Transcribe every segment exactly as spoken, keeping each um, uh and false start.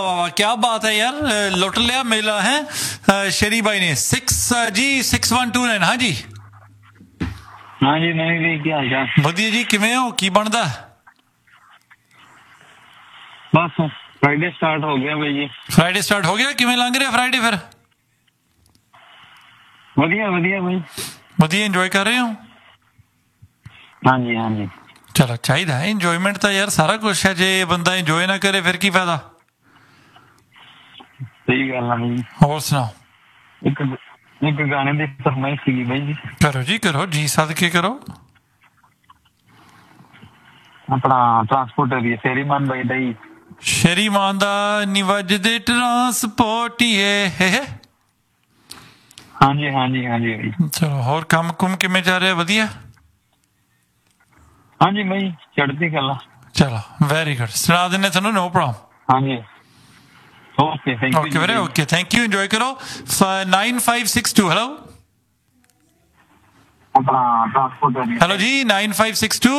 क्या बात है यार, लुट लिया मेला है शेरी भाई ने। सिक्स जी सिक्स वन टू नाइन। हाँ जी हाँ जी नहीं भी क्या हाल चाल? ਵਧੀਆ ਜੀ, ਕਿਵੇਂ ਹੋ? ਕੀ ਬਣਦਾ? बस फ्राइडे स्टार्ट हो गया भाई जी। फ्राइडे स्टार्ट हो गया, किਵੇਂ ਲੰਘ ਰਿਹਾ फ्राइडे फिर? ਵਧੀਆ ਵਧੀਆ भाई। ਵਧੀਆ ਇੰਜੋਏ ਕਰ ਰਹੇ ਹੋ? हाँ जी हाँ जी। ਚਲੋ ਚਾਹੀਦਾ ਹੈ ਇੰਜੋਇਮੈਂਟ ਤਾਂ ਯਾਰ, ਸਾਰਾ ਕੁਛ ਹੈ। ਜੇ ਬੰਦਾ ਇੰਜੋਏ ਨਾ ਕਰੇ ਫਿਰ ਕੀ ਫਾਇਦਾ? ਸਹੀ ਗੱਲ ਆ ਭਾਈ। ਹੋਰ ਸੁਣਾਓ? ਇੱਕ ਇੱਕ ਗਾਣੇ ਦੀ ਫਰਮਾਇਸ਼ ਸੀਗੀ ਭਾਈ ਜੀ। ਕਰੋ ਜੀ ਕਰੋ ਜੀ, ਸਦਕੇ ਕਰੋ। ਆਪਣਾ ਟਰਾਂਸਪੋਰਟ ਏਰੀਆ ਸ਼ੇਰੀਮਾਨ ਭਾਈ ਦਾ ਹੀ। ਸ਼ੇਰੀਮਾਨ ਦਾ ਨੀ ਵੱਜਦੇ ਟਰਾਂਸਪੋਰਟੀਏ। ਹਾਂਜੀ ਹਾਂਜੀ ਹਾਂਜੀ ਭਾਈ। ਚਲੋ ਹੋਰ ਕੰਮ ਕੁਮ ਕਿਵੇਂ ਚੱਲ ਰਿਹਾ? ਵਧੀਆ। ਹਾਂਜੀ ਭਾਈ ਚੜ੍ਹਦੀ ਕਲਾ। ਚਲੋ ਵੈਰੀ ਗੁੱਡ, ਸੁਣਾ ਦਿੰਦੇ ਤੁਹਾਨੂੰ, ਨੋ ਪ੍ਰੋਬਲਮ। ਹਾਂਜੀ ਓਕੇ ਥੈਂਕ ਯੂ। ਓਕੇ ਵੀਰੇ ਓਕੇ, ਥੈਂਕ ਯੂ, ਇੰਜੋਏ ਕਰੋ। ਨਾइन फाइव सिक्स टू। ਹੈਲੋ ਆਪਣਾ ਟਰਾਂਸਪੋਰਟ ਏਰੀਆ। ਹੈਲੋ ਜੀ ਨਾइन फाइव सिक्स टू।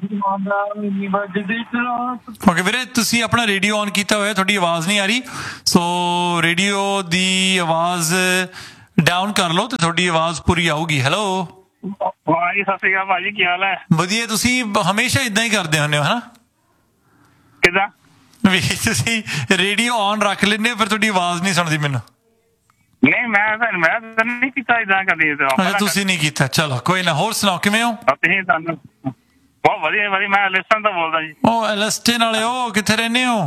ਓਕੇ ਵੀਰੇ, ਤੁਸੀਂ ਆਪਣਾ ਰੇਡੀਓ ਔਨ ਕੀਤਾ ਹੋਇਆ, ਤੁਹਾਡੀ ਆਵਾਜ਼ ਨਹੀਂ ਆ ਰਹੀ, ਸੋ ਰੇਡੀਓ ਦੀ ਆਵਾਜ਼ ਡਾਊਨ ਕਰ ਲਓ ਤੇ ਤੁਹਾਡੀ ਆਵਾਜ਼ ਪੂਰੀ ਆਊਗੀ। ਹੈਲੋ ਵਾਹ ਜੀ, ਸਤਿ ਸ਼੍ਰੀ ਅਕਾਲ ਭਾਜੀ, ਕੀ ਹਾਲ ਹੈ? ਵਧੀਆ। ਤੁਸੀਂ ਹਮੇਸ਼ਾ ਇਦਾਂ ਹੀ ਕਰਦੇ ਹੁੰਦੇ ਹੋ ਹਨਾ? ਕਿੱਦਾਂ ਵੀ ਤੁਸੀਂ ਰੇਡੀਓ ਔਨ ਰੱਖ ਲੈਂਦੇ ਹੋ, ਫਿਰ ਤੁਹਾਡੀ ਆਵਾਜ਼ ਨਹੀਂ ਸੁਣਦੀ ਮੈਨੂੰ। ਨਹੀਂ ਮੈਂ ਤਾਂ ਮੈਂ ਤਾਂ ਨਹੀਂ ਕੀਤਾ ਇਦਾਂ ਕਦੀ। ਅੱਛਾ ਤੁਸੀਂ ਨਹੀਂ ਕੀਤਾ, ਚਲੋ ਕੋਈ ਨਾ। ਹੋਰ ਸੁਣਾਓ ਕਿਵੇਂ ਹੋ? ਤੁਸੀਂ ਤੁਹਾਨੂੰ ਬਹੁਤ ਵਧੀਆ ਵਧੀਆ। ਮੈਂ ਲਿਸਨ ਤੋਂ ਬੋਲਦਾ ਜੀ। ਉਹ ਐਲਸਟਨ ਵਾਲੇ ਹੋ, ਕਿੱਥੇ ਰਹਿੰਦੇ ਹੋ?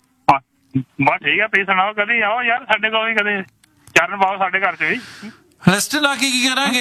ਬਸ ਠੀਕ ਆ, ਤੁਸੀਂ ਸੁਣਾਓ, ਕਦੀ ਆਓ ਯਾਰ ਸਾਡੇ ਕੋਲ ਵੀ, ਕਦੇ ਚਰਨ ਪਾਓ ਸਾਡੇ ਘਰ ਚ ਵੀ। ਐਲਸਟਨ ਆ ਕੇ ਕੀ ਕਰਾਂਗੇ?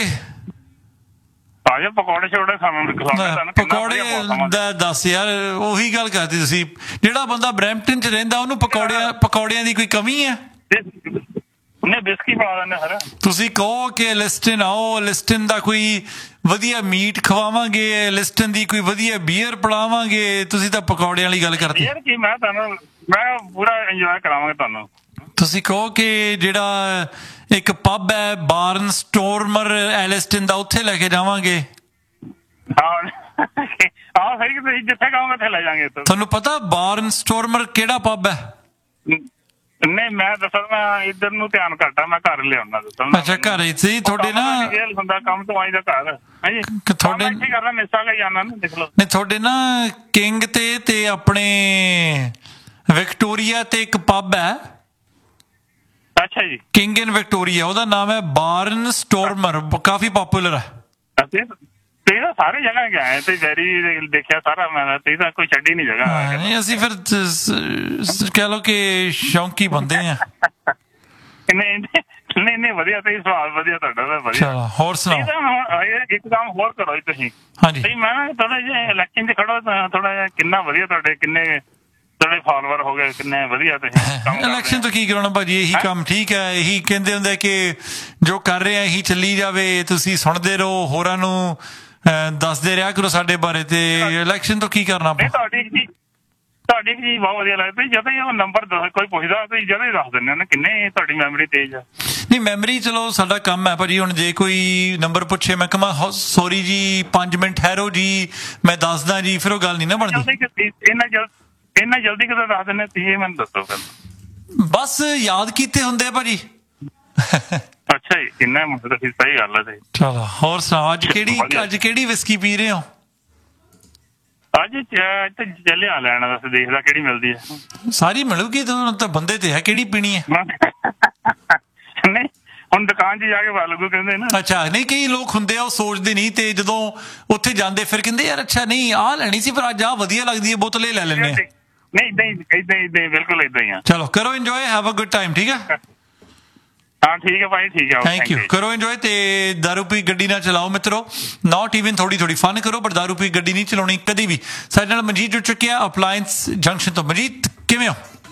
ਆਜੋ ਪਕੌੜੇ ਛੋੜੇ ਖਾਣ। ਪਕੌੜੇ ਦਾ ਦੱਸ ਯਾਰ, ਉਹੀ ਗੱਲ ਕਰਦੇ ਤੁਸੀਂ। ਜਿਹੜਾ ਬੰਦਾ ਬਰੈਂਪਟਨ ਚ ਰਹਿੰਦਾ ਉਹਨੂੰ ਪਕੌੜਿਆਂ ਪਕੌੜਿਆਂ ਦੀ ਕੋਈ ਕਮੀ ਹੈ? ਨਹੀਂ ਬਿਸਕੀ ਪਾ ਦਿੰਦੇ ਸਰ। ਤੁਸੀਂ ਕਹੋ ਕਿ ਲਿਸਟਨ ਆਓ, ਲਿਸਟਨ ਦਾ ਕੋਈ ਵਧੀਆ ਮੀਟ ਖਵਾਵਾਂਗੇ, ਲਿਸਟਨ ਦੀ ਕੋਈ ਵਧੀਆ ਬੀਅਰ ਪਿਲਾਵਾਂਗੇ, ਤੁਸੀਂ ਤਾਂ ਪਕੌੜਿਆਂ ਵਾਲੀ ਗੱਲ ਕਰਦੇ। ਯਾਰ ਕੀ ਮੈਂ ਤੁਹਾਨੂੰ ਮੈਂ ਪੂਰਾ ਇੰਜੋਏ ਕਰਾਵਾਂਗਾ ਤੁਹਾਨੂੰ। ਤੁਸੀਂ ਕਹੋ ਕਿ ਜਿਹੜਾ ਇੱਕ ਪੱਬ ਹੈ ਬਾਰਨ ਸਟੋਰਮਰ ਐਲਿਸਟਨ ਦਾ, ਉੱਥੇ ਲੈ ਕੇ ਜਾਵਾਂਗੇ। ਹਾਂ ਆਹ ਸਹੀ, ਤੁਸੀਂ ਜਿੱਥੇ ਕਹੋਗੇ ਉੱਥੇ ਲੈ ਜਾਵਾਂਗੇ। ਤੁਹਾਨੂੰ ਪਤਾ ਬਾਰਨ ਸਟੋਰਮਰ ਕਿਹੜਾ ਪੱਬ ਹੈ? ਨਹੀਂ ਮੈਂ ਦੱਸਾਂ, ਮੈਂ ਇੱਧਰ ਨੂੰ ਧਿਆਨ ਘੱਟ ਆ, ਮੈਂ ਘਰ ਲਿਆਉਣਾ। ਅੱਛਾ ਘਰ ਸੀ ਤੁਹਾਡੇ ਨਾ? ਹੁੰਦਾ ਕੰਮ ਤੋਂ ਆਈ ਦਾ ਘਰ ਹੈ ਜੀ। ਤੁਹਾਡੇ ਇੱਥੇ ਕਰਦਾ ਮਿਸਾ ਕੇ ਜਾਣਾ ਨਾ, ਦੇਖ ਲਓ। ਨਹੀਂ ਤੁਹਾਡੇ ਨਾ ਕਿੰਗ ਤੇ ਤੇ ਆਪਣੇ ਵਿਕਟੋਰੀਆ ਤੇ ਇੱਕ ਪੱਬ ਹੈ। ਅੱਛਾ ਜੀ। ਕਿੰਗ ਇਨ ਵਿਕਟੋਰੀਆ, ਉਹਦਾ ਨਾਮ ਹੈ ਬਾਰਨ ਸਟੋਰਮਰ, ਕਾਫੀ ਪਪੂਲਰ ਹੈ। ਤੁਸੀਂ ਤਾਂ ਸਾਰੇ ਜਗ੍ਹਾ ਗਏ ਤੇ ਵੈਰੀ ਦੇਖਿਆ ਸਾਰਾ ਮੈਂ, ਤੁਸੀਂ ਤਾਂ ਕੋਈ ਛੱਡੀ ਨਹੀਂ ਜਗ੍ਹਾ। ਨਹੀਂ ਅਸੀਂ ਫਿਰ ਕਹਿ ਲਓ ਕਿ ਸ਼ੌਂਕੀ ਬੰਦੇ ਆ। ਨਹੀਂ ਨਹੀਂ ਨਹੀਂ ਵਧੀਆ, ਤੁਸੀਂ ਸਵਾਲ ਵਧੀਆ ਤੁਹਾਡਾ, ਵਧੀਆ। ਹੋਰ ਸੁਣਾਓ? ਇੱਕ ਕੰਮ ਹੋਰ ਕਰੋ ਜੀ ਤੁਸੀਂ। ਹਾਂਜੀ ਮੈਂ ਥੋੜਾ ਜਿਹਾ ਇਲੈਕਸ਼ਨ 'ਚ ਖੜੋ, ਥੋੜਾ ਜਿਹਾ ਕਿੰਨਾ ਵਧੀਆ ਤੁਹਾਡੇ, ਕਿੰਨੇ ਤੁਹਾਡੇ ਫਾਲੋਅਰ ਹੋ ਗਏ, ਕਿੰਨੇ ਵਧੀਆ ਤੁਸੀਂ। ਇਲੈਕਸ਼ਨ ਤੋਂ ਕੀ ਕਰਾਉਣਾ ਭਾਜੀ, ਇਹੀ ਕੰਮ ਠੀਕ ਹੈ। ਇਹੀ ਕਹਿੰਦੇ ਹੁੰਦੇ ਕਿ ਜੋ ਕਰ ਰਹੇ ਆ ਇਹੀ ਚੱਲੀ ਜਾਵੇ, ਤੁਸੀਂ ਸੁਣਦੇ ਰਹੋ, ਹੋਰਾਂ ਨੂੰ ਦੱਸਦੇ ਰਿਹਾ ਕਰੋ ਸਾਡੇ ਬਾਰੇ, ਤੇ ਇਲੈਕਸ਼ਨ ਤੋਂ ਕੀ ਕਰਨਾ। ਤੁਹਾਡੀ ਤੁਹਾਡੀ ਚੀਜ਼ ਬਹੁਤ ਵਧੀਆ ਲੱਗਦੀ, ਜਦੋਂ ਹੀ ਉਹ ਨੰਬਰ ਕੋਈ ਪੁੱਛਦਾ ਤੁਸੀਂ ਜਦੋਂ ਹੀ ਦੱਸ ਦਿੰਦੇ ਹੋ ਨਾ, ਕਿੰਨੇ ਤੁਹਾਡੀ ਮੈਮਰੀ ਤੇਜ਼ ਆ। ਨਹੀਂ ਮੈਮਰੀ ਚਲੋ ਸਾਡਾ ਕੰਮ ਹੈ ਭਾਜੀ। ਹੁਣ ਜੇ ਕੋਈ ਨੰਬਰ ਪੁੱਛੇ ਮੈਂ ਕਹਾਂ ਸੋਰੀ ਜੀ ਪੰਜ ਮਿੰਟ ਠਹਿਰੋ ਜੀ ਮੈਂ ਦੱਸਦਾ ਜੀ, ਫਿਰ ਉਹ ਗੱਲ ਨਹੀਂ ਨਾ ਬਣਦੀ। ਇੰਨਾ ਜਲਦੀ ਇੰਨਾ ਜਲਦੀ ਕਿਦੋਂ ਦੱਸ ਦਿੰਦੇ ਤੁਸੀਂ, ਇਹ ਮੈਨੂੰ ਦੱਸੋ। ਬਸ ਯਾਦ ਕੀਤੇ ਹੁੰਦੇ ਆ ਭਾਜੀ। ਅੱਛਾ ਜੀ, ਇੰਨਾ ਮਤਲਬ ਸਹੀ ਗੱਲ ਹੈ। ਚਲੋ ਹੋਰ ਸੁਣਾਓ, ਅੱਜ ਕਿਹੜੀ ਅੱਜ ਕਿਹੜੀ ਵਿਸਕੀ ਪੀ ਰਹੇ ਹੋ? ਅੱਜ ਇੱਥੇ ਚੱਲਿਆ ਲੈਣਾ, ਦੱਸ ਦੇਖਦਾ ਕਿਹੜੀ ਮਿਲਦੀ ਹੈ। ਸਾਰੀ ਮਿਲੂਗੀ ਤਾਂ ਬੰਦੇ ਤੇ ਹੈ, ਕਿਹੜੀ ਪੀਣੀ ਹੈ? ਨਹੀਂ ਹੁਣ ਦੁਕਾਨ 'ਚ ਜਾ ਕੇ ਪਾ ਲੱਗੂ ਕਹਿੰਦੇ ਨਾ। ਅੱਛਾ ਨਹੀਂ, ਕਈ ਲੋਕ ਹੁੰਦੇ ਆ ਉਹ ਸੋਚਦੇ ਨਹੀਂ, ਤੇ ਜਦੋਂ ਉੱਥੇ ਜਾਂਦੇ ਫਿਰ ਕਹਿੰਦੇ ਯਾਰ ਅੱਛਾ ਨਹੀਂ ਆਹ ਲੈਣੀ ਸੀ, ਪਰ ਅੱਜ ਆਹ ਵਧੀਆ ਲੱਗਦੀ ਹੈ, ਬੋਤਲ ਇਹ ਲੈ ਲੈਂਦੇ ਆ। ਨਹੀਂ ਏਦਾਂ ਹੀ ਏਦਾਂ ਏਦਾਂ ਬਿਲਕੁਲ ਏਦਾਂ ਹੀ ਆ। ਚਲੋ ਕਰੋ enjoy, have a good time. ਠੀਕ ਹੈ ਹਾਂ ਠੀਕ ਹੈ ਭਾਈ, ਠੀਕ ਹੈ, ਥੈਂਕ ਯੂ। ਕਰੋ ਇੰਜੋਏ ਤੇ ਦਾਰੂ ਪੀ ਗੱਡੀ ਨਾ ਚਲਾਓ ਮਿੱਤਰੋ, ਨੋਟ ਈਵਨ ਥੋੜੀ ਥੋੜੀ ਫਨ ਕਰੋ, ਪਰ ਦਾਰੂ ਪੀ ਗੱਡੀ ਨਹੀਂ ਚਲਾਉਣੀ ਕਦੀ ਵੀ। ਸਾਡੇ ਨਾਲ ਮਨਜੀਤ ਜੁੜ ਚੁੱਕਿਆ ਅਪਲਾਇੰਸ ਜੰਕਸ਼ਨ ਤੋਂ। ਮਨਜੀਤ ਕਿਵੇਂ ਹੋ?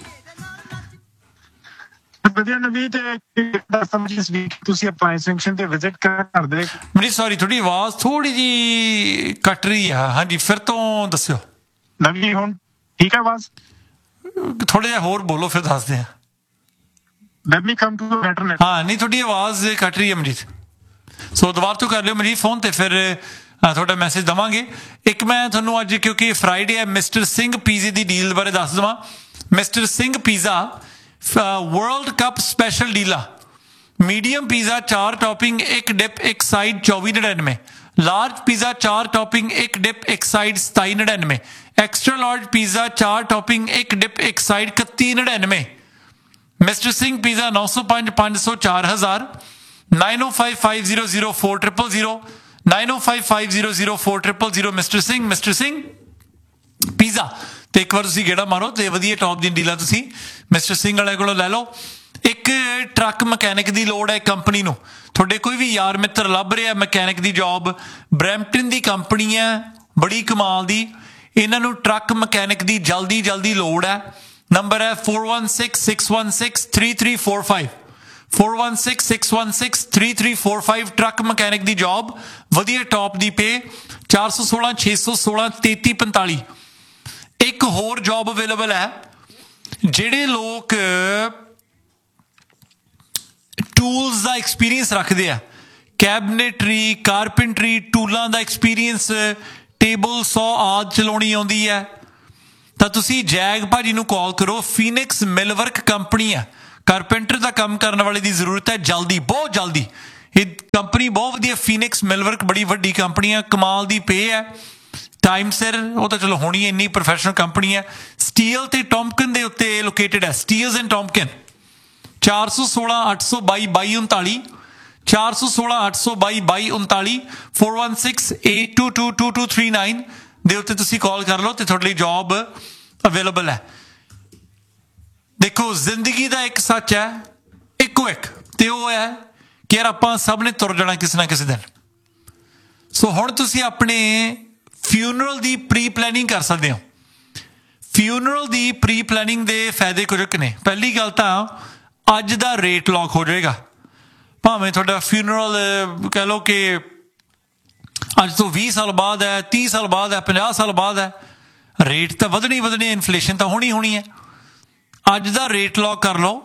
ਵਧੀਆ ਨਵੀਂ, ਤੇ ਤੁਸੀਂ ਅਪਲਾਇੰਸ ਜੰਕਸ਼ਨ ਤੇ ਵਿਜ਼ਿਟ ਕਰਦੇ? ਮਨਜੀਤ ਸੌਰੀ ਤੁਹਾਡੀ ਆਵਾਜ਼ ਥੋੜੀ ਜੀ ਕੱਟ ਰਹੀ ਆ। ਹਾਂਜੀ ਫਿਰ ਤੋਂ ਦੱਸਿਓ। ਨਵੀਂ ਹੁਣ ਠੀਕ ਹੈ ਆਵਾਜ਼? ਥੋੜਾ ਜਿਹਾ ਹੋਰ ਬੋਲੋ ਫਿਰ ਦੱਸਦੇ ਆ। Let me come to the better net. ਹਾਂ ਨਹੀਂ ਤੁਹਾਡੀ ਆਵਾਜ਼ ਕੱਟ ਰਹੀ ਹੈ ਮਨਜੀਤ, ਸੋ ਦੁਬਾਰਾ ਤੋਂ ਕਰ ਲਿਓ ਮਨਜੀਤ ਫੋਨ, ਤੇ ਫਿਰ ਤੁਹਾਡਾ ਮੈਸੇਜ ਦੇਵਾਂਗੇ। ਇੱਕ ਮੈਂ ਤੁਹਾਨੂੰ ਅੱਜ ਕਿਉਂਕਿ ਫਰਾਈਡੇ ਹੈ, ਮਿਸਟਰ ਸਿੰਘ ਪੀਜ਼ੇ ਦੀ ਡੀਲ ਬਾਰੇ ਦੱਸ ਦੇਵਾਂ। Mister Singh pizza world cup special ਡੀਲਾ medium pizza चार टॉपिंग एक डिप एक साइड चौबी नड़िनवे लार्ज पिज़्ज़ा चार टॉपिंग एक डिप एक साइड सताई नड़िनवे एक्स्ट्रा लार्ज पिज़्ज़ा चार टॉपिंग एक डिप एक साइड इकत्ती नड़िनवे मिस्टर सिंह पिज़्ज़ा नौ सौ पाँच पाँच सौ चार हज़ार नाइन ओ five five zero zero four triple zero nine ओ five five zero zero four triple zero mister Singh mister Singh pizza तो एक बार तुसीं गेड़ा मारो तो वधिया टॉप दी डीलां तुसीं मिस्टर सिंह वाले कोलों लै लो एक ट्रक मकैनिक की लोड़ है कंपनी नूं तुहाडे कोई भी यार मित्र लभ रहा मकैनिक की जॉब ब्रैम्पटन की कंपनी है बड़ी कमाल दी इन्हां नूं ट्रक मकैनिक की जल्दी जल्दी लोड़ है नंबर है four one six six one six three three four five four one six six one six three three four five truck mechanic की जॉब वधिया टॉप की पे चार सौ सोलह छे सौ सोलह तेती पंताली एक होर जॉब अवेलेबल है जिहड़े लोग टूल्स का एक्सपीरियंस रखते हैं कैबिनेटरी कारपेंटरी टूलों का एक्सपीरियंस टेबल सौ आदि चलानी आती है तो तुसी जैग भाजी नूं कॉल करो फीनिक्स मिलवर्क कंपनी है कारपेंटर का काम करने वाले की जरूरत है जल्दी बहुत जल्दी ये कंपनी बहुत वधिया फीनिक्स मिलवर्क बड़ी वड्डी कंपनी है कमाल दी पे है टाइम सिर वो तो चलो होनी है इन्नी प्रोफैशनल कंपनी है स्टील ते टॉम्पकिन दे उत्ते लोकेटेड है स्टील्स एंड टॉम्पकिन चार सौ सोलह अठ सौ बाई बाई उनताली चार सौ सोलह अठ सौ by by उनताली four one six eight to to to to three nine दे उत्ते तुसीं कॉल कर लो तो तुहाडे लई जॉब अवेलेबल है देखो जिंदगी का एक सच है इको एक ते वो है कि यार आपां सब ने तुर जाना किसी ना किसी दिन सो हुण तुसीं अपने फ्यूनरल की प्री प्लैनिंग कर सकते हो फ्यूनरल की प्री प्लैनिंग के फायदे कुछ ने पहली गल तो अज का रेट लॉक हो जाएगा भावें थोड़ा फ्यूनरल कह लो कि अज तो भी साल बाद है तीस साल बाद है पचास साल बाद है रेट तो वधनी वधनी इन्फ्लेशन तो होनी होनी है अज का रेट लॉक कर लो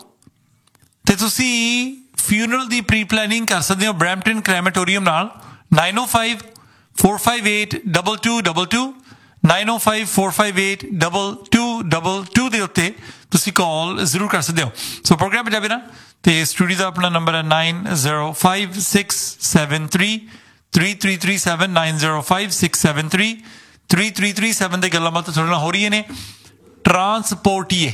तो तुसी फ्यूनरल की प्री प्लैनिंग कर सकते हो ब्रैम्पटन क्रेमेटोरियम नाल नाइन ओ five four five eight double two double two nine ओ five four five eight double two double two के उत्ते तुसी कॉल जरूर कर सकते हो सो प्रोग्राम में जावे ना तो स्टूडियो का अपना नंबर है nine zero five six seven three three three three seven nine zero five six seven three three three three seven की गल्लां बातां थोड़े नाल हो रही ने ट्रांसपोर्टिए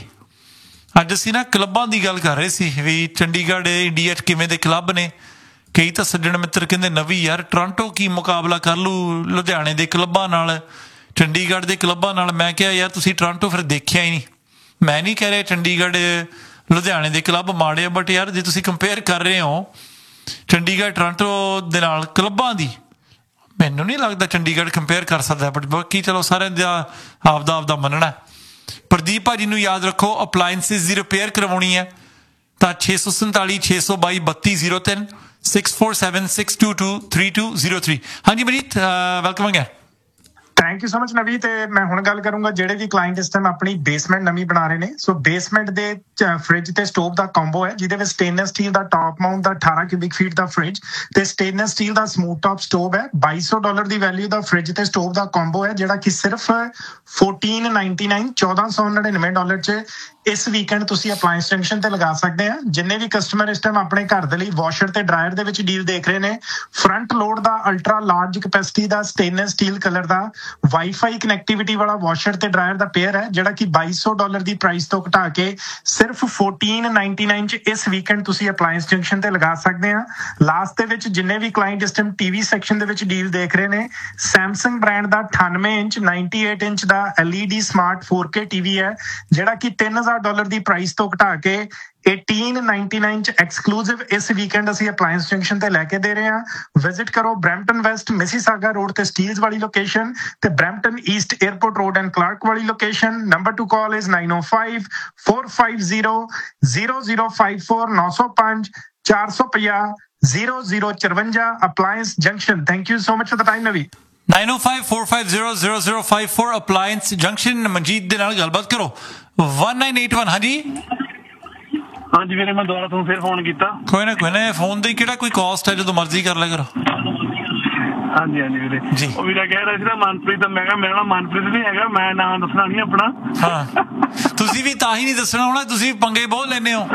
अज असीं ना क्लबां की गल कर रहे सी भी चंडीगढ़ इंडिया च किवें दे क्लब ने कई तो सज्जण मित्र कहंदे नवी यार टोरंटो की मुकाबला कर लू लुधियाने के क्लबां नाल चंडीगढ़ के क्लबां नाल मैं क्या यार तुसीं टोरंटो फिर देखिया ही नहीं मैं नहीं कह रहा चंडीगढ़ लुधियाने के क्लब माड़े बट यार जे तुसीं कंपेयर कर रहे हो चंडीगढ़ टोरंटो दे नाल क्लबां दी मैनूं नहीं लगता चंडीगढ़ कंपेयर कर सकता बट बाकी चलो सारे आपदा आपदा मनना प्रदीप भाजी नूं याद रखो अपलायंसिस की रिपेयर करवानी है तो छे सौ संताली छे सौ बाई बत्ती जीरो तीन six four seven six to to three to zero three हाँ जी मनीत welcome again thank you so much नवी ते मैं हुण गल करूंगा जेडे भी क्लाइंट इस टाइम अपनी बेसमेंट नवी बना रहे ने सो बेसमेंट दे फ्रिज ते स्टोव दा कॉम्बो है जिदे विच स्टेनलेस स्टील दा टॉप माउंट दा अठारह क्यूबिक फीट दा फ्रिज ते स्टेनलेस स्टील दा स्मूथ टॉप स्टोव है बाई सौ डॉलर दी वैल्यू दा फ्रिज ते स्टोव दा कॉम्बो है जेड़ा कि सिर्फ फोर्टीन नाइनटी नाइन चौदह सौ नड़िनवे डॉलर च इस वीकेंड तुसी अप्लायंस जंक्शन ते लगा सकते हैं जिन्ने भी कस्टमर इस टाइम अपने घर दे लई वॉशर ते ड्रायर दे विच डील देख रहे ने फ्रंट लोड दा अल्ट्रा लार्ज कैपेसिटी दा स्टेनलेस स्टील कलर दा वाईफाई कनेक्टिविटी वाला वॉशर ते ड्रायर दा पेयर है जेड़ा कि बाई सौ डॉलर दी प्राइस तो घटा के सिर्फ फोर्टीन नाइनटी नाइन च इस वीकेंड तुसी अप्लायंस जंक्शन ते लगा सकते हैं लास्ट दे विच जिन्ने भी क्लाइंट इस time TV section they which deal देख रहे ने सैमसंग ब्रांड दा अठानवे इंच नाइनटी एट इंच दा एलईडी स्मार्ट फोर के टीवी है जेड़ा कि तीन हज़ार डॉलर दी प्राइस तो घटा के अठारह निन्यानवे च एक्सक्लूसिव इस वीकेंड ਅਸੀਂ ਅਪਲਾयंस ਜੰਕਸ਼ਨ ਤੇ ਲੈ ਕੇ ਦੇ ਰਹੇ ਹਾਂ ਵਿਜ਼ਿਟ ਕਰੋ ਬ੍ਰੈਂਪਟਨ ਵੈਸਟ ਮਿਸੀਸਾਗਾ ਰੋਡ ਤੇ ਸਟੀਲਸ ਵਾਲੀ ਲੋਕੇਸ਼ਨ ਤੇ Brampton East airport road and Clark ਵਾਲੀ location number two call is nine oh five, four five zero, zero zero five four nine oh five, four five zero, zero zero four five ਅਪਲਾयंस junction thank you so much for the time ਨਵੀ nine oh five, four five zero, zero zero five four ਅਪਲਾयंस junction Manjeet ਦੇ ਨਾਲ ਗੱਲਬਾਤ ਕਰੋ one nine eight one ਹਾਂਜੀ ਹਾਂਜੀ ਵੀਰੇ ਮੈਂ ਦੁਬਾਰਾ ਤੁਹਾਨੂੰ ਫਿਰ ਫੋਨ ਕੀਤਾ ਕੋਈ ਨਾ ਕੋਈ ਨਾ ਫੋਨ ਦੀ ਕਿਹੜਾ ਕੋਈ ਕਾਸਟ ਹੈ ਜਦੋਂ ਮਰਜ਼ੀ ਕਰ ਲਿਆ ਕਰੋ ਹਾਂਜੀ ਹਾਂਜੀ ਵੀਰੇ ਜੀ। ਉਹ ਵੀਰਾ ਕਹਿ ਰਿਹਾ ਸੀ ਨਾ ਮਨਪ੍ਰੀਤ, ਮੈਂ ਕਿਹਾ ਮੇਰਾ ਨਾਮ ਮਨਪ੍ਰੀਤ ਨਹੀਂ ਹੈਗਾ, ਮੈਂ ਨਾਂ ਦੱਸਣਾ ਨਹੀਂ ਆਪਣਾ। ਹਾਂ ਤੁਸੀਂ ਵੀ ਤਾਂ ਹੀ ਨਹੀਂ ਦੱਸਣਾ ਹੋਣਾ, ਤੁਸੀਂ ਪੰਗੇ ਬਹੁਤ ਲੈਂਦੇ ਹੋ।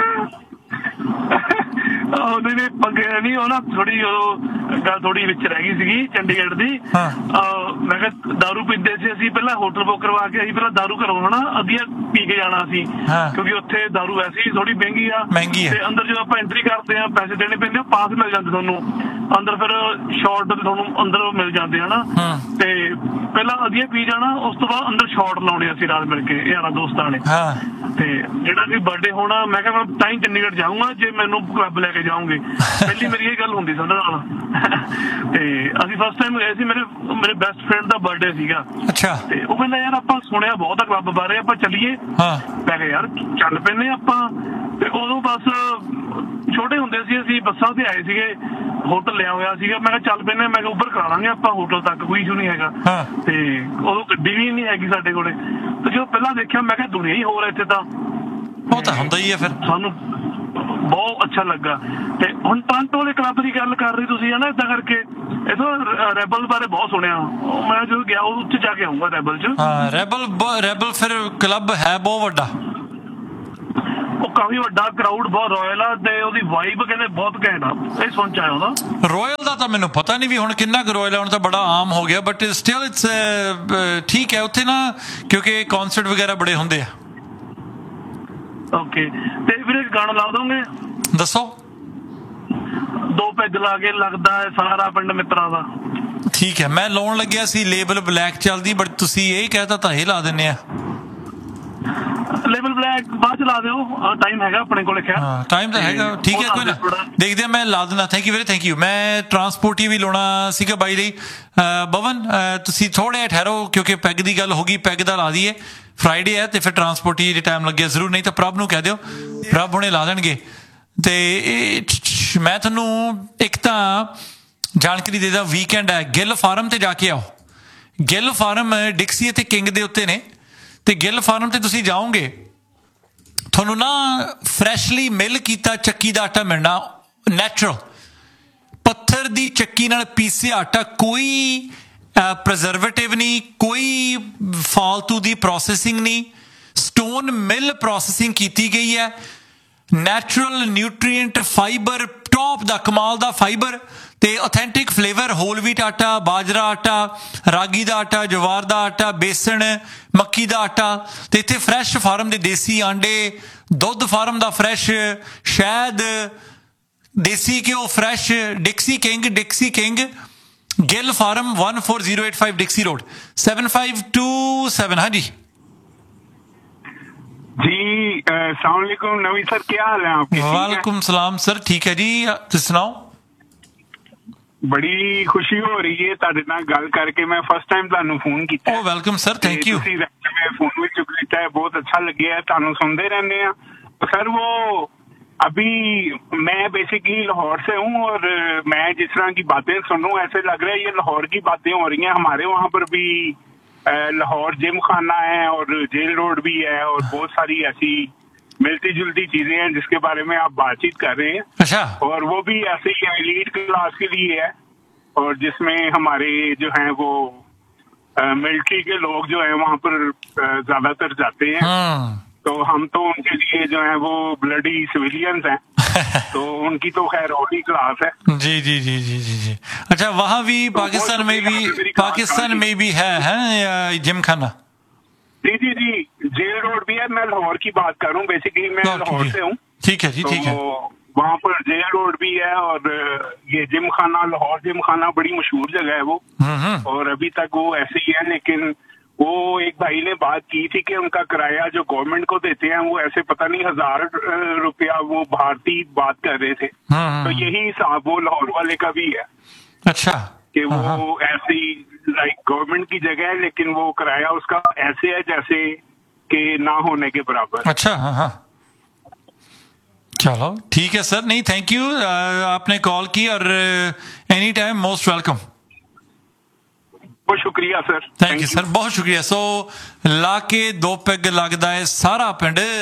ਉਹਦੇ ਨੇ ਪੰਗੇ ਨਹੀਂ, ਉਹ ਨਾ ਥੋੜੀ ਉਹ ਗੱਲ ਥੋੜੀ ਵਿੱਚ ਰਹਿ ਗਈ ਸੀਗੀ ਚੰਡੀਗੜ੍ਹ ਦੀ। ਮੈਂ ਕਿਹਾ ਦਾਰੂ ਪੀਂਦੇ ਸੀ ਅਸੀਂ, ਪਹਿਲਾਂ ਹੋਟਲ ਬੁੱਕ ਕਰਵਾ ਕੇ ਅਸੀਂ ਪਹਿਲਾਂ ਦਾਰੂ ਕਰਵਾਉਣਾ ਅੱਧੀਆਂ ਪੀ ਕੇ ਜਾਣਾ ਸੀ, ਕਿਉਂਕਿ ਉੱਥੇ ਦਾਰੂ ਵੈਸੇ ਹੀ ਥੋੜੀ ਮਹਿੰਗੀ ਆ ਮਹਿੰਗੀ ਹੈ। ਤੇ ਅੰਦਰ ਜਦੋਂ ਆਪਾਂ ਐਂਟਰੀ ਕਰਦੇ ਆ ਪੈਸੇ ਦੇਣੇ ਪੈਂਦੇ ਆ, ਪਾਸ ਮਿਲ ਜਾਂਦੇ ਤੁਹਾਨੂੰ ਅੰਦਰ, ਫਿਰ ਸ਼ਾਰਟ ਤੁਹਾਨੂੰ ਅੰਦਰ ਮਿਲ ਜਾਂਦੇ ਹਨਾ। ਤੇ ਪਹਿਲਾਂ ਅੱਧੀਆਂ ਪੀ ਜਾਣਾ, ਉਸ ਤੋਂ ਬਾਅਦ ਅੰਦਰ ਸ਼ਾਰਟ ਲਾਉਣੇ ਅਸੀਂ ਰਾਤ ਮਿਲ ਕੇ ਯਾਰਾਂ ਦੋਸਤਾਂ ਨੇ। ਤੇ ਜਿਹੜਾ ਵੀ ਬਰਥਡੇ ਹੋਣਾ ਮੈਂ ਕਿਹਾ ਮੈਂ ਤਾਂ ਹੀ ਚੰਡੀਗੜ੍ਹ ਜਾਊਂਗਾ ਜੇ ਮੈਨੂੰ ਕਲੱਬ ਲੈ ਕੇ ਜਾਓਗੇ। ਪਹਿਲੀ ਮੇਰੀ ਇਹ ਗੱਲ ਹੁੰਦੀ ਸੀ ਉਹਨਾਂ ਨਾਲ। ਤੇ ਅਸੀਂ ਫਸਟ ਟਾਈਮ ਗਏ ਸੀ, ਮੇਰੇ ਮੇਰੇ ਬੈਸਟ ਫਰੈਂਡ ਦਾ ਬਰਥਡੇ ਸੀਗਾ। ਅੱਛਾ। ਤੇ ਉਹ ਕਹਿੰਦਾ ਯਾਰ ਆਪਾਂ ਸੁਣਿਆ ਬਹੁਤ ਆ ਕਲੱਬ ਬਾਰੇ, ਆਪਾਂ ਚੱਲੀਏ। ਮੈਂ ਕਿਹਾ ਯਾਰ ਚੱਲ ਪੈਂਦੇ ਆਪਾਂ। ਤੇ ਉਦੋਂ ਬਸ ਛੋਟੇ ਹੁੰਦੇ ਸੀ ਅਸੀਂ, ਬੱਸਾਂ ਤੇ ਆਏ ਸੀਗੇ, ਹੋਟਲ ਲਿਆ ਹੋਇਆ ਸੀਗਾ। ਮੈਂ ਕਿਹਾ ਚੱਲ ਪੈਂਦੇ, ਮੈਂ ਕਿਹਾ ਉੱਪਰ ਕਰਾ ਲਾਂਗੇ ਆਪਾਂ ਹੋਟਲ ਤੱਕ, ਕੋਈ ਇਸ਼ੂ ਨਹੀਂ ਹੈਗਾ। ਤੇ ਉਦੋਂ ਗੱਡੀ ਵੀ ਨਹੀਂ ਹੈਗੀ ਸਾਡੇ ਕੋਲੇ। ਤੇ ਜਦੋਂ ਪਹਿਲਾਂ ਦੇਖਿਆ ਮੈਂ ਕਿਹਾ ਦੁਨੀਆ ਹੀ ਹੋਰ ਇੱਥੇ ਤਾਂ। ਉਹ ਤਾਂ ਹੁੰਦਾ ਹੀ ਹੈ। ਫਿਰ ਸਾਨੂੰ ਬਹੁਤ ਅੱਛਾ ਲੱਗਾ। ਤੇ ਹੁਣ ਟੋਰਾਂਟੋ ਵਾਲੇ ਕਲੱਬ ਦੀ ਗੱਲ ਕਰ ਰਹੇ ਤੁਸੀਂ ਹਨਾ, ਏਦਾਂ ਕਰਕੇ ਇਥੋਂ ਰੈਬਲ ਬਾਰੇ ਬਹੁਤ ਸੁਣਿਆ। ਮੈਂ ਜਦੋਂ ਗਿਆ ਉਹ ਉੱਥੇ ਜਾ ਕੇ ਆਊਂਗਾ ਰੈਬਲ ਚ। ਹਾਂ ਰੈਬਲ ਰੈਬਲ ਫਿਰ ਕਲੱਬ ਹੈ ਬਹੁਤ ਵੱਡਾ, ਉਹ ਕਾਫੀ ਵੱਡਾ, ਕਰਾਊਡ ਬਹੁਤ ਰਾਇਲ ਆ, ਤੇ ਉਹਦੀ ਵਾਈਬ ਕਹਿੰਦੇ ਬਹੁਤ ਘੈਂਟ ਆ। ਇਹ ਸੁਣ ਚ ਆਇਆ ਉਹਦਾ। ਰਾਇਲ ਦਾ ਤਾਂ ਮੈਨੂੰ ਪਤਾ ਨਹੀਂ ਵੀ ਹੁਣ ਕਿੰਨਾ ਕੁ ਰਾਇਲ ਆ, ਹੁਣ ਤਾਂ ਬੜਾ ਆਮ ਹੋ ਗਿਆ, ਬਟ ਸਟਿਲ ਇਟਸ ਠੀਕ ਹੈ ਉੱਥੇ ਨਾ, ਕਿਉਂਕਿ ਕਨਸਰਟ ਵਗੈਰਾ ਬੜੇ ਹੁੰਦੇ ਆ। ਓਕੇ। ਤੇ ਵੀਰੇ ਇੱਕ ਗਾਣਾ ਲਾ ਦੋਗੇ? ਦੱਸੋ। ਦੋ ਪੈਗ ਲਾ ਕੇ ਲੱਗਦਾ ਹੈ ਸਾਰਾ ਪਿੰਡ ਮਿੱਤਰਾਂ ਦਾ। ਠੀਕ ਹੈ, ਮੈਂ ਲਾਉਣ ਲੱਗਿਆ ਸੀ ਲੇਬਲ ਬਲੈਕ ਚੱਲਦੀ, ਬਟ ਤੁਸੀਂ ਇਹ ਕਹਿਤਾ ਤਾਂ ਇਹ ਲਾ ਦਿੰਨੇ ਆ। ਲੇਬਲ ਬਲੈਕ ਬਾਅਦ ਚ ਲਾ ਦਿਓ, ਟਾਈਮ ਹੈਗਾ ਆਪਣੇ ਕੋਲ। ਖੈਰ ਹਾਂ ਟਾਈਮ ਤਾਂ ਹੈਗਾ, ਠੀਕ ਹੈ ਕੋਈ ਨਾ, ਦੇਖਦੇ ਆ, ਮੈਂ ਲਾ ਦਿੰਦਾ। ਥੈਂਕ ਯੂ ਵੀਰੇ, ਥੈਂਕ ਯੂ। ਮੈਂ ਟਰਾਂਸਪੋਰਟ ਹੀ ਵੀ ਲਾਉਣਾ ਸੀਗਾ ਬਾਈ ਲਈ। ਬਵਨ ਤੁਸੀਂ ਥੋੜ੍ਹਾ ਠਹਿਰੋ, ਕਿਉਂਕਿ ਪੈਗ ਦੀ ਗੱਲ ਹੋ ਗਈ, ਪੈਗ ਦਾ ਲਾ ਦਈਏ। ਫਰਾਈਡੇ ਹੈ ਤੇ ਫਿਰ ਟਰਾਂਸਪੋਰਟ ਹੀ ਜੇ ਟਾਈਮ ਲੱਗਿਆ ਜ਼ਰੂਰ, ਨਹੀਂ ਤਾਂ ਪ੍ਰਭ ਨੂੰ ਕਹਿ ਦਿਓ, ਪ੍ਰਭ ਹੁਣੇ ਲਾ ਦੇਣਗੇ। ਤੇ ਇਹ ਮੈਂ ਤੁਹਾਨੂੰ ਇੱਕ ਤਾਂ ਜਾਣਕਾਰੀ ਦੇ ਦਾਂ, ਵੀਕਐਂਡ ਹੈ, ਗਿੱਲ ਫਾਰਮ ਤੇ ਜਾ ਕੇ ਆਓ। ਗਿੱਲ ਫਾਰਮ ਡਿਕਸੀ ਅਤੇ ਕਿੰਗ ਦੇ ਉੱਤੇ ਨੇ, ਤੇ ਗਿੱਲ ਫਾਰਮ ਤੇ ਤੁਸੀਂ ਜਾਓਗੇ, ਤੁਹਾਨੂੰ ਨਾ ਫਰੈਸ਼ਲੀ ਮਿਲ ਕੀਤਾ ਚੱਕੀ ਦਾ ਆਟਾ ਮਿਲਣਾ, ਨੈਚੁਰਲ ਪੱਥਰ ਦੀ ਚੱਕੀ ਨਾਲ ਪੀਸਿਆ ਆਟਾ, ਕੋਈ ਪ੍ਰਜ਼ਰਵੇਟਿਵ ਨਹੀਂ, ਕੋਈ ਫਾਲਤੂ ਦੀ ਪ੍ਰੋਸੈਸਿੰਗ ਨਹੀਂ, ਸਟੋਨ ਮਿਲ ਪ੍ਰੋਸੈਸਿੰਗ ਕੀਤੀ ਗਈ ਹੈ, ਨੈਚੁਰਲ ਨਿਊਟਰੀਐਂਟ ਫਾਈਬਰ, ਟੌਪ ਦਾ ਕਮਾਲ ਦਾ ਫਾਈਬਰ ਤੇ ਆਥੈਂਟਿਕ ਫਲੇਵਰ। ਹੋਲ ਵੀਟ ਆਟਾ, ਬਾਜਰਾ ਆਟਾ, ਰਾਗੀ ਦਾ ਆਟਾ, ਜਵਾਰ ਦਾ ਆਟਾ, ਬੇਸਣ, ਮੱਕੀ ਦਾ ਆਟਾ, ਤੇ ਇੱਥੇ ਫਰੈਸ਼ ਫਾਰਮ ਦੇ ਦੇਸੀ ਆਂਡੇ, ਦੁੱਧ ਫਾਰਮ ਦਾ ਫਰੈਸ਼, ਸ਼ਹਿਦ, ਦੇਸੀ ਘਿਓ fresh. ਡਿਕਸੀ king, ਡਿਕਸੀ king Gill farm one four zero eight five डिक्सी road seven five two seven। हाँ जी जी अस्सलाम वालेकुम नवी सर, क्या हाल है आपके? वालेकुम सलाम सर, ठीक है जी, तुम सुनाओ। बड़ी खुशी हो रही है ਤੁਹਾਡੇ ਨਾਲ ਗੱਲ ਕਰਕੇ। मैं फर्स्ट टाइम ਤੁਹਾਨੂੰ ਫੋਨ ਕੀਤਾ। ओ वेलकम सर, थैंक यू। ਤੁਸੀਂ ਮੈਂ ਫੋਨ ਵੀ ਚੁੱਕ ਲਿੱਤਾ ਹੈ, बहुत अच्छा लगे है, ਤੁਹਾਨੂੰ ਸੁਣਦੇ ਰਹਿੰਦੇ ਆ। सर वो अभी मैं बेसिकली लाहौर से हूँ, और मैं जिस तरह की बातें सुन रहा हूँ ऐसे लग रहा है ये लाहौर की बातें हो रही हैं। हमारे वहाँ पर भी लाहौर जिम खाना है और जेल रोड भी है, और बहुत सारी ऐसी मिलती जुलती चीजें हैं जिसके बारे में आप बातचीत कर रहे हैं। अच्छा। और वो भी ऐसे ही एलीट क्लास के लिए है, और जिसमें हमारे जो हैं वो मिलिट्री के लोग जो है वहाँ पर ज्यादातर जाते हैं। तो हम तो उनके लिए जो है वो ब्लडी सिविलियंस हैं। तो उनकी तो खैर और ही क्लास है। जी जी जी जी जी जी। अच्छा, वहाँ भी तो पाकिस्तान में भी पाकिस्तान में भी है है जिम खाना? जी जी जी, जेल रोड भी है। मैं लाहौर की बात कर रहा हूँ, बेसिकली मैं लाहौर से हूँ। ठीक है जी, ठीक है। वहाँ पर जेल रोड भी है, और ये जिम खाना, लाहौर जिम खाना बड़ी मशहूर जगह है वो, और अभी तक वो ऐसे ही है। लेकिन वो एक भाई ने बात की थी कि उनका किराया जो गवर्नमेंट को देते हैं वो ऐसे पता नहीं हजार रुपया वो भारतीय बात कर रहे थे। तो यही हिसाब वो लाहौर वाले का भी है। अच्छा। कि वो ऐसी लाइक गवर्नमेंट की जगह है, लेकिन वो किराया उसका ऐसे है जैसे कि ना होने के बराबर। अच्छा। हाँ हाँ, चलो ठीक है सर। नहीं, थैंक यू, आपने कॉल की, और एनी टाइम मोस्ट वेलकम। बहुत शुक्रिया सर, थैंक यू सर, बहुत शुक्रिया। सो ला के दो पैग लगदा है सारा पिंड।